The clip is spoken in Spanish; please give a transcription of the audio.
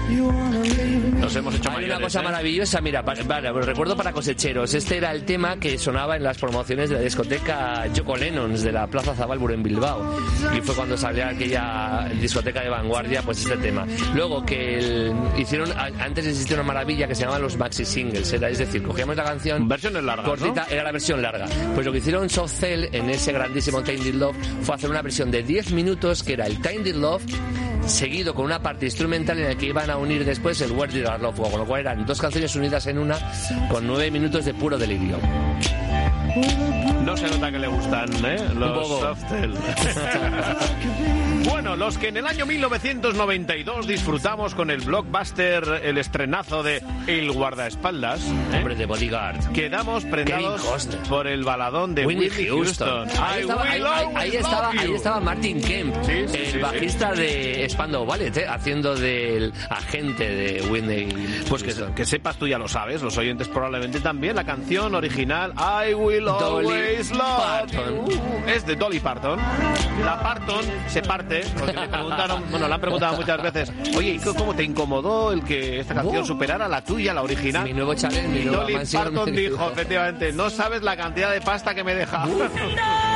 Nos hemos hecho Hay mayores, una cosa maravillosa, mira, vale, recuerdo para cosecheros. Este era el tema que sonaba en las promociones de la discoteca Yoko Lennons de la Plaza Zabalburu en Bilbao. Y fue cuando salió aquella discoteca de vanguardia, pues este tema. Luego que antes existía una maravilla que se llamaba los maxi singles, es decir, cogíamos la canción versiones largas, cortita, ¿no? Era la versión larga. Pues lo que hicieron Soft Cell en ese grandísimo Tainted Love fue hacer una versión de 10 minutos que era el Tainted Love seguido con una parte instrumental en la que iban a unir después el Where Did Our Love Go, con lo cual eran dos canciones unidas en una con 9 minutos de puro delirio. No se nota que le gustan, los Softel. Bueno, los que en el año 1992 disfrutamos con el blockbuster, el estrenazo de El guardaespaldas, hombre de Bodyguard, quedamos prendados por el baladón de Whitney Houston. Ahí estaba Martin Kemp, el bajista de Spandau Ballet, haciendo del agente de Whitney. Pues que sepas, tú ya lo sabes, los oyentes probablemente también, la canción original I Will Always Love You es de Dolly Parton. La Parton se parte porque le han preguntado muchas veces, oye, ¿y cómo te incomodó el que esta canción superara la tuya, la original? Mi nuevo challenge, mi nueva Dolly mansión. Parton dijo, efectivamente, no sabes la cantidad de pasta que me deja.